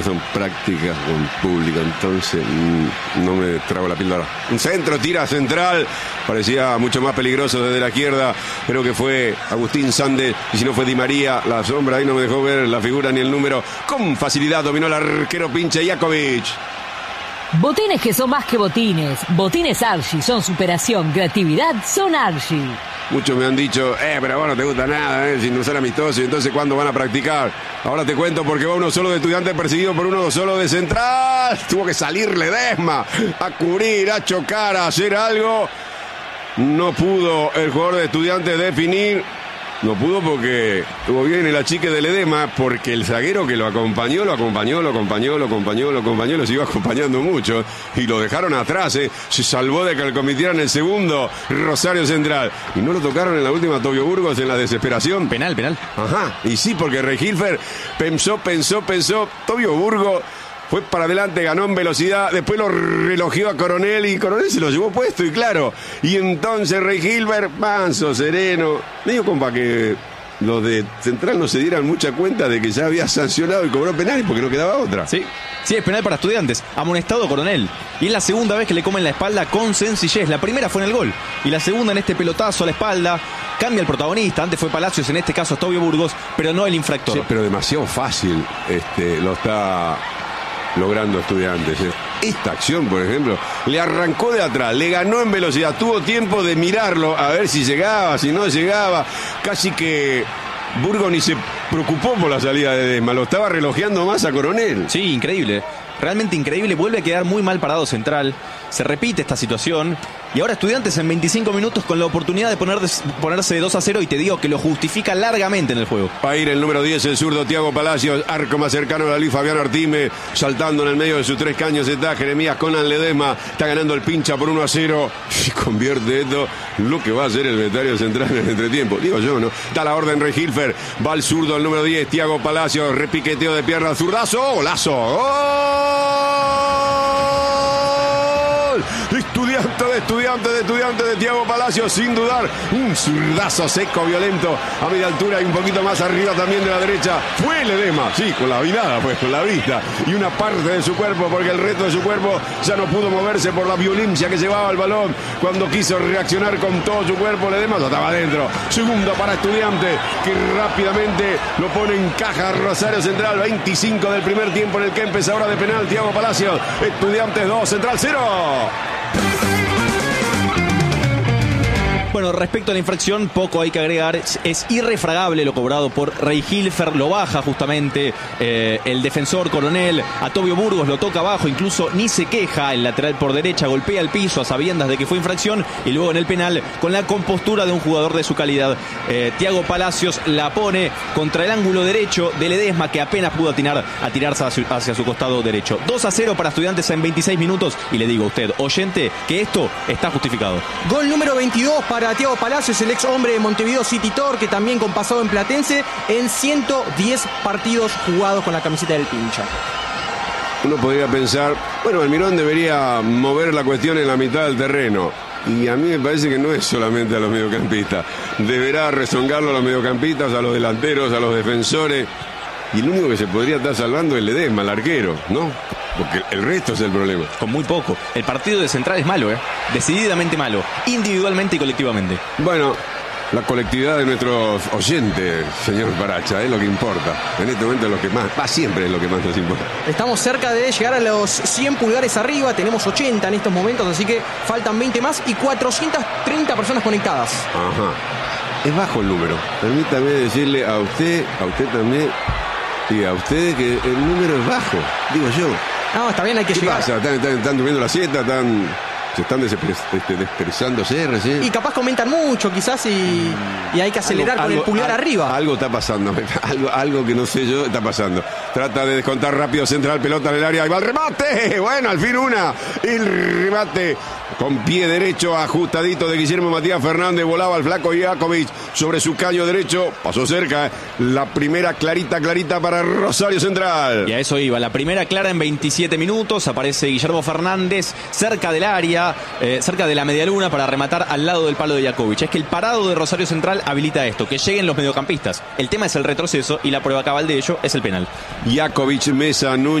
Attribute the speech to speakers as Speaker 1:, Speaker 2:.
Speaker 1: no son prácticas con público, entonces no me trago la píldora. Un centro, tira central, parecía mucho más peligroso desde la izquierda. Creo que fue Agustín Sández, y si no fue Di María, la sombra ahí no me dejó ver la figura ni el número. Con facilidad dominó el arquero pinche Jakovic.
Speaker 2: Botines que son más que botines. Botines Archie son superación, creatividad, son Archie.
Speaker 1: Muchos me han dicho, pero vos no te gusta nada, sin usar amistoso, y entonces ¿cuándo van a practicar? Ahora te cuento porque va uno solo de Estudiantes perseguido por uno solo de Central. Tuvo que salir Ledesma a cubrir, a chocar, a hacer algo. No pudo el jugador de Estudiantes definir. No pudo porque estuvo bien el achique de Ledesma, porque el zaguero que lo acompañó, lo siguió acompañando mucho y lo dejaron atrás, se salvó de que lo cometieran el segundo Rosario Central. Y no lo tocaron en la última Tobio Burgos en la desesperación.
Speaker 3: Penal.
Speaker 1: Ajá, y sí, porque Rehilfer pensó, Tobio Burgos fue para adelante, ganó en velocidad, después lo relojeó a Coronel y Coronel se lo llevó puesto, y claro. Y entonces Rehilfer, manso, sereno, medio como para que los de Central no se dieran mucha cuenta de que ya había sancionado y cobró penal porque no quedaba otra.
Speaker 3: Sí, es penal para Estudiantes, amonestado Coronel. Y es la segunda vez que le comen la espalda con sencillez. La primera fue en el gol y la segunda en este pelotazo a la espalda. Cambia el protagonista, antes fue Palacios, en este caso Tobio Burgos, pero no el infractor.
Speaker 1: Sí, pero demasiado fácil lo está logrando Estudiantes. Esta acción, por ejemplo, le arrancó de atrás, le ganó en velocidad, tuvo tiempo de mirarlo a ver si llegaba, si no llegaba. Casi que Burgos ni se preocupó por la salida de Ledesma, lo estaba relojeando más a Coronel.
Speaker 3: Sí, increíble, realmente increíble. Vuelve a quedar muy mal parado Central. Se repite esta situación y ahora Estudiantes en 25 minutos con la oportunidad de ponerse 2-0, y te digo que lo justifica largamente en el juego.
Speaker 1: Va a ir el número 10, el zurdo Thiago Palacios, arco más cercano a la Luis Fabián Artime, saltando en el medio de sus 3 caños está Jeremías Conan Ledesma, está ganando el pincha por 1-0 y convierte esto lo que va a hacer el vestuario Central en el entretiempo. Digo yo, ¿no? Da la orden Rehilfer, va el zurdo, el número 10, Thiago Palacios, repiqueteo de pierna, zurdazo, golazo, ¡gol! Estudiante de Thiago Palacios, sin dudar, un zurdazo seco, violento, a media altura y un poquito más arriba también de la derecha. Fue Ledesma, sí, con la mirada, pues, con la vista y una parte de su cuerpo, porque el resto de su cuerpo ya no pudo moverse por la violencia que llevaba el balón. Cuando quiso reaccionar con todo su cuerpo, Ledesma ya estaba adentro. Segundo para Estudiantes, que rápidamente lo pone en caja Rosario Central. 25 del primer tiempo en el que empieza ahora de penal Thiago Palacios. Estudiantes 2, Central 0.
Speaker 3: Bueno, respecto a la infracción, poco hay que agregar. Es irrefragable lo cobrado por Rehilfer. Lo baja justamente el defensor Coronel. A Tobio Burgos lo toca abajo, incluso ni se queja. El lateral por derecha golpea el piso a sabiendas de que fue infracción. Y luego en el penal, con la compostura de un jugador de su calidad, Thiago Palacios la pone contra el ángulo derecho de Ledesma, que apenas pudo tirarse hacia su costado derecho. 2-0 para Estudiantes en 26 minutos. Y le digo a usted, oyente, que esto está justificado.
Speaker 4: Gol número 22 para Thiago Palacios, el ex hombre de Montevideo City Torque, también con pasado en Platense, en 110 partidos jugados con la camiseta del pincha.
Speaker 1: Uno podría pensar, bueno, Almirón debería mover la cuestión en la mitad del terreno. Y a mí me parece que no es solamente a los mediocampistas. Deberá rezongarlo a los mediocampistas, a los delanteros, a los defensores. Y el único que se podría estar salvando es Ledesma, el arquero, ¿no? Porque el resto es el problema.
Speaker 3: Con muy poco. El partido de Central es malo, decididamente malo, individualmente y colectivamente.
Speaker 1: Bueno, la colectividad de nuestros oyentes, señor Paracha, es lo que importa. En este momento es lo que más, siempre es lo que más nos importa.
Speaker 4: Estamos cerca de llegar a los 100 pulgares arriba, tenemos 80 en estos momentos, así que faltan 20 más y 430 personas conectadas.
Speaker 1: Ajá. Es bajo el número. Permítame decirle a usted también, y a ustedes, que el número es bajo, digo yo.
Speaker 4: No, está bien, hay que llegar.
Speaker 1: ¿Qué pasa? ¿Están durmiendo la siesta? ¿Se están despresándose recién?
Speaker 4: Y capaz comentan mucho, quizás, y hay que acelerar con el pulgar arriba.
Speaker 1: Algo está pasando, algo que no sé yo está pasando. Trata de descontar rápido Central, pelota en el área, ahí va el remate. Bueno, al fin el remate con pie derecho ajustadito de Guillermo Matías Fernández. Volaba el flaco Jakovic sobre su caño derecho, pasó cerca. La primera clarita para Rosario Central.
Speaker 3: Y a eso iba, la primera clara en 27 minutos. Aparece Guillermo Fernández cerca del área, cerca de la medialuna, para rematar al lado del palo de Jakovic. Es que el parado de Rosario Central habilita esto, que lleguen los mediocampistas. El tema es el retroceso y la prueba cabal de ello es el penal.
Speaker 1: Jakovic, Mesa, Núñez.